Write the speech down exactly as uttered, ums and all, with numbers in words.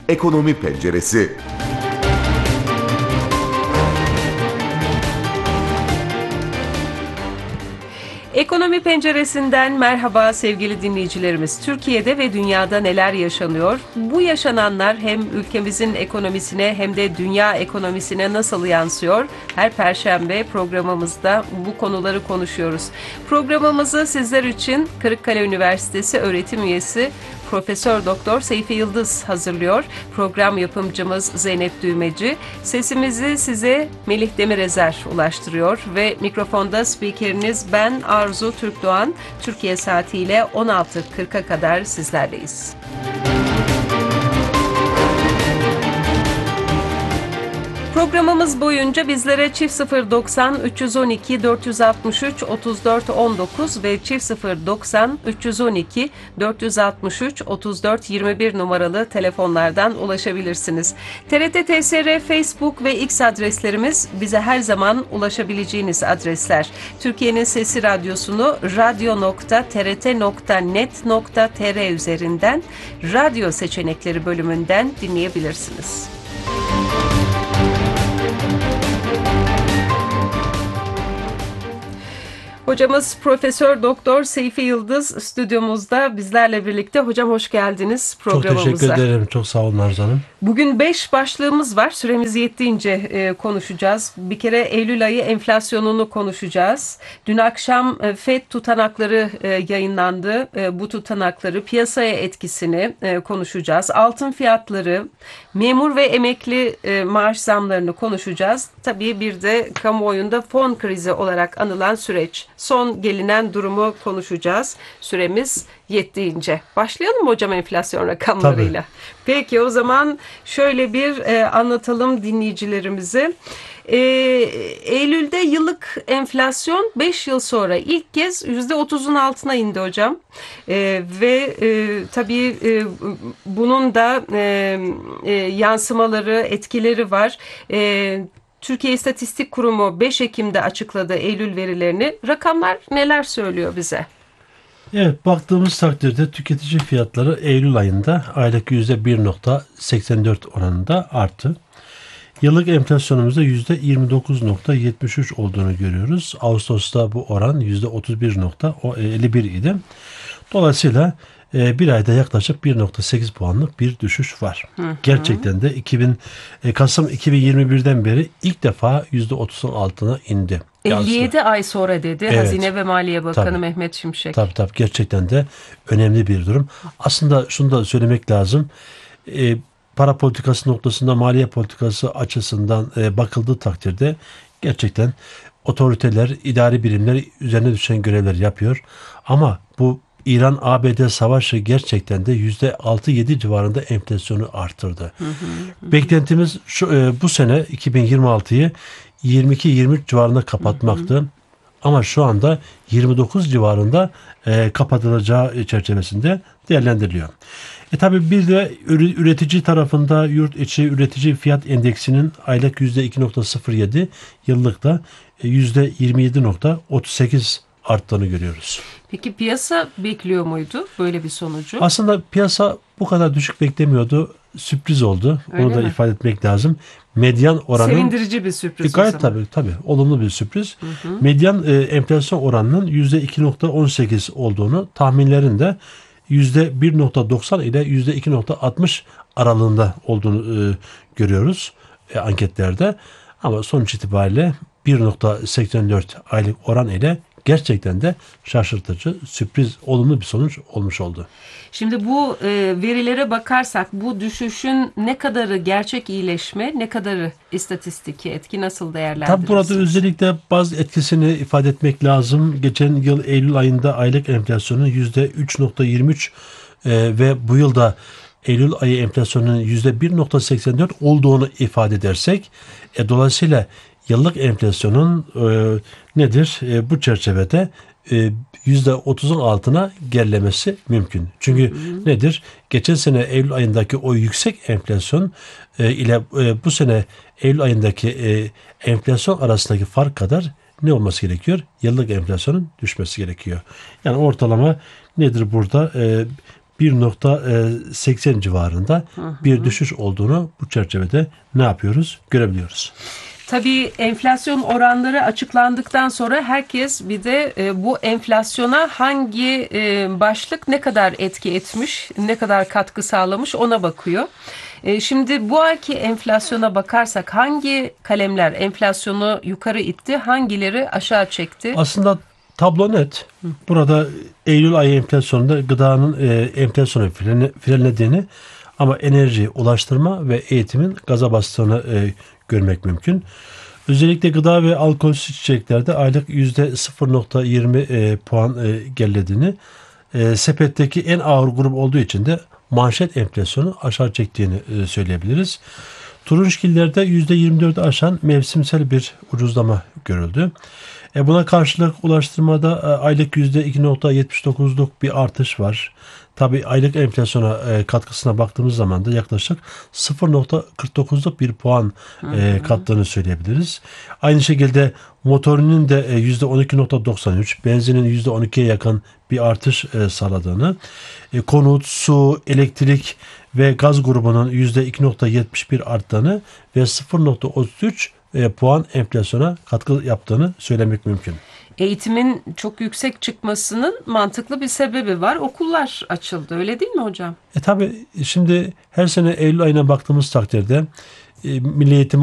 Ekonomi Penceresi. Ekonomi Penceresi'nden merhaba sevgili dinleyicilerimiz. Türkiye'de ve dünyada neler yaşanıyor? Bu yaşananlar hem ülkemizin ekonomisine hem de dünya ekonomisine nasıl yansıyor? Her Perşembe programımızda bu konuları konuşuyoruz. Programımızı sizler için Kırıkkale Üniversitesi öğretim üyesi Profesör Doktor Seyfi Yıldız hazırlıyor. Program yapımcımız Zeynep Düğmeci. Sesimizi size Melih Demirezer ulaştırıyor ve mikrofonda spikeriniz ben Arzu Türkdoğan. Türkiye saatiyle on altı kırka kadar sizlerleyiz. Programımız boyunca bizlere çift sıfır doksan üç on iki dört altı üç otuz dört on dokuz ve çift sıfır doksan üç on iki dört altı üç otuz dört yirmi bir numaralı telefonlardan ulaşabilirsiniz. T R T T S R Facebook ve X adreslerimiz bize her zaman ulaşabileceğiniz adresler. Türkiye'nin Sesi Radyosunu radyo nokta t r t nokta net nokta t r üzerinden radyo seçenekleri bölümünden dinleyebilirsiniz. Hocamız Profesör Doktor Seyfi Yıldız stüdyomuzda bizlerle birlikte. Hocam hoş geldiniz programımıza. Çok teşekkür ederim. Çok sağ olun Arzu Hanım. Bugün beş başlığımız var. Süremiz yettiğince e, konuşacağız. Bir kere Eylül ayı enflasyonunu konuşacağız. Dün akşam e, F E D tutanakları e, yayınlandı. E, bu tutanakları, piyasaya etkisini e, konuşacağız. Altın fiyatları, memur ve emekli e, maaş zamlarını konuşacağız. Tabii bir de kamuoyunda fon krizi olarak anılan süreç. Son gelinen durumu konuşacağız. Süremiz yettiğince. Başlayalım mı hocam enflasyon rakamlarıyla? Tabii. Peki o zaman şöyle bir e, anlatalım dinleyicilerimize. E, Eylül'de yıllık enflasyon beş yıl sonra ilk kez yüzde otuzun altına indi hocam. E, ve e, tabii e, bunun da e, e, yansımaları, etkileri var. E, Türkiye İstatistik Kurumu beş Ekim'de açıkladı Eylül verilerini. Rakamlar neler söylüyor bize? Evet, baktığımız takdirde tüketici fiyatları Eylül ayında aylık yüzde bir virgül seksen dört oranında arttı. Yıllık enflasyonumuzda yüzde yirmi dokuz virgül yetmiş üç olduğunu görüyoruz. Ağustos'ta bu oran yüzde otuz bir virgül elli bir idi. Dolayısıyla bir ayda yaklaşık bir virgül sekiz puanlık bir düşüş var. Hı hı. Gerçekten de iki bin Kasım iki bin yirmi birden beri ilk defa yüzde otuzun altına indi. elli yedi ay sonra dedi evet. Hazine ve Maliye Bakanı tabii. Mehmet Şimşek. Tabii tabii gerçekten de önemli bir durum. Aslında şunu da söylemek lazım. E, para politikası noktasında maliye politikası açısından e, bakıldığı takdirde gerçekten otoriteler, idari birimler üzerine düşen görevler yapıyor. Ama bu İran-A B D savaşı gerçekten de yüzde altı yedi civarında enflasyonu artırdı. Hı hı, hı. Beklentimiz şu, e, bu sene iki bin yirmi altıyı yirmi iki yirmi üç civarında kapatmaktı. Hı hı. Ama şu anda yirmi dokuz civarında e, kapatılacağı çerçevesinde değerlendiriliyor. E tabi bir de üretici tarafında yurt içi üretici fiyat endeksinin aylık yüzde iki virgül sıfır yedi, yıllıkta yüzde yirmi yedi virgül otuz sekiz arttığını görüyoruz. Peki piyasa bekliyor muydu böyle bir sonucu? Aslında piyasa bu kadar düşük beklemiyordu. Sürpriz oldu. Öyle Onu da mi? ifade etmek lazım. Medyan oranın... Sevindirici bir sürpriz. E, gayet tabii, tabii. Olumlu bir sürpriz. Hı hı. Medyan e, enflasyon oranının yüzde iki virgül on sekiz olduğunu, tahminlerin de yüzde bir virgül doksan ile yüzde iki virgül altmış aralığında olduğunu e, görüyoruz e, anketlerde. Ama sonuç itibariyle bir virgül seksen dört aylık oran ile gerçekten de şaşırtıcı, sürpriz, olumlu bir sonuç olmuş oldu. Şimdi bu e, verilere bakarsak bu düşüşün ne kadarı gerçek iyileşme, ne kadarı istatistiki etki, nasıl değerlendirirsiniz? Tabii burada özellikle bazı etkisini ifade etmek lazım. Geçen yıl Eylül ayında aylık enflasyonun yüzde üç virgül yirmi üç e, ve bu yılda Eylül ayı enflasyonunun yüzde bir virgül seksen dört olduğunu ifade edersek, e, dolayısıyla yıllık enflasyonun e, nedir? E, bu çerçevede e, yüzde otuzun altına gerilemesi mümkün. Çünkü hı hı. nedir? Geçen sene Eylül ayındaki o yüksek enflasyon e, ile e, bu sene Eylül ayındaki e, enflasyon arasındaki fark kadar ne olması gerekiyor? Yıllık enflasyonun düşmesi gerekiyor. Yani ortalama nedir burada? E, bir nokta seksen civarında bir düşüş olduğunu bu çerçevede ne yapıyoruz? Görebiliyoruz. Tabii enflasyon oranları açıklandıktan sonra herkes bir de e, bu enflasyona hangi e, başlık ne kadar etki etmiş, ne kadar katkı sağlamış ona bakıyor. E, şimdi bu ayki enflasyona bakarsak hangi kalemler enflasyonu yukarı itti, hangileri aşağı çekti? Aslında tablo net. Burada Eylül ayı enflasyonunda gıdanın e, enflasyonu frene, frenlediğini ama enerji, ulaştırma ve eğitimin gaza bastığını e, görmek mümkün. Özellikle gıda ve alkolsüz içeceklerde aylık yüzde sıfır nokta yirmi e, puan e, gerilediğini, e, sepetteki en ağır grup olduğu için de manşet enflasyonu aşağı çektiğini e, söyleyebiliriz. Turunçgillerde yüzde yirmi dördü aşan mevsimsel bir ucuzlama görüldü. E buna karşılık ulaştırmada e, aylık yüzde iki nokta yetmiş dokuzluk bir artış var. Tabi aylık enflasyona e, katkısına baktığımız zaman da yaklaşık sıfır nokta kırk dokuzluk bir puan e, kattığını söyleyebiliriz. Aynı şekilde motorinin de e, yüzde on iki nokta doksan üç, benzinin yüzde on ikiye yakın bir artış e, sağladığını, e, konut, su, elektrik ve gaz grubunun yüzde iki nokta yetmiş bir arttığını ve sıfır nokta otuz üç e, puan enflasyona katkı yaptığını söylemek mümkün. Eğitimin çok yüksek çıkmasının mantıklı bir sebebi var. Okullar açıldı, öyle değil mi hocam? E tabi şimdi her sene Eylül ayına baktığımız takdirde e, Milli Eğitim